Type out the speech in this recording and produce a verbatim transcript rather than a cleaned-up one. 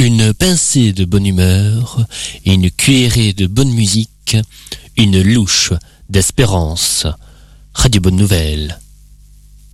Une pincée de bonne humeur, une cuillerée de bonne musique, une louche d'espérance. Radio Bonne Nouvelle.